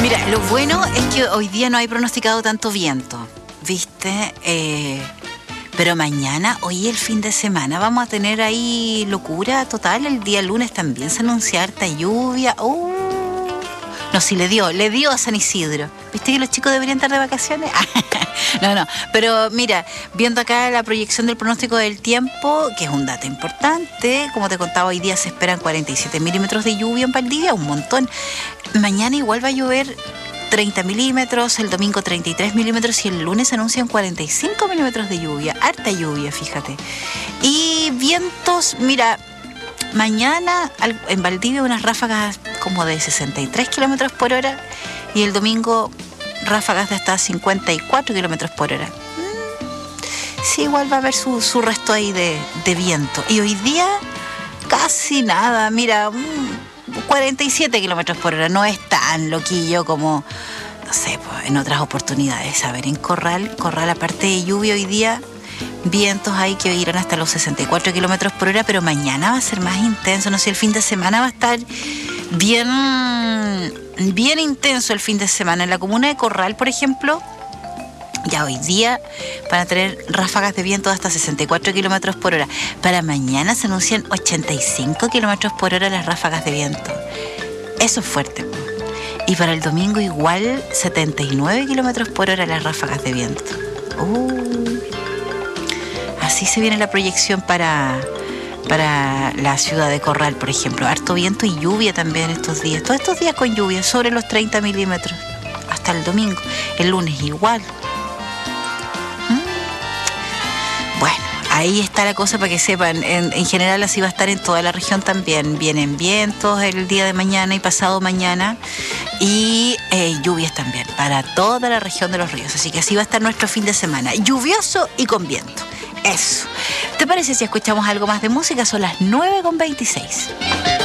Mira, lo bueno es que hoy día no hay pronosticado tanto viento, ¿viste? Pero mañana, hoy el fin de semana, vamos a tener ahí locura total. El día lunes también se anuncia harta lluvia. No, sí, le dio a San Isidro. ¿Viste que los chicos deberían estar de vacaciones? No, pero mira, viendo acá la proyección del pronóstico del tiempo, que es un dato importante, como te contaba, hoy día se esperan 47 milímetros de lluvia en Valdivia, un montón. Mañana igual va a llover 30 milímetros, el domingo 33 milímetros y el lunes anuncian 45 milímetros de lluvia. Harta lluvia, fíjate. Y vientos, mira, mañana en Valdivia unas ráfagas como de 63 kilómetros por hora y el domingo ráfagas de hasta 54 kilómetros por hora. Sí, igual va a haber su resto ahí de viento. Y hoy día casi nada, mira, 47 kilómetros por hora. No es tan loquillo como, no sé, pues, en otras oportunidades. A ver, en Corral, aparte de lluvia hoy día, vientos ahí que irán hasta los 64 kilómetros por hora, pero mañana va a ser más intenso. No sé, el fin de semana va a estar bien intenso el fin de semana. En la comuna de Corral, por ejemplo, ya hoy día van a tener ráfagas de viento de hasta 64 kilómetros por hora. Para mañana se anuncian 85 kilómetros por hora las ráfagas de viento. Eso es fuerte. Y para el domingo igual 79 kilómetros por hora las ráfagas de viento. Así se viene la proyección para la ciudad de Corral, por ejemplo. Harto viento y lluvia también estos días. Todos estos días con lluvia, sobre los 30 milímetros. Hasta el domingo. El lunes igual. Bueno, ahí está la cosa para que sepan. En general así va a estar en toda la región también. Vienen vientos el día de mañana y pasado mañana. Y lluvias también para toda la región de Los Ríos. Así que así va a estar nuestro fin de semana. Lluvioso y con viento. Eso. ¿Te parece si escuchamos algo más de música? Son las 9:26.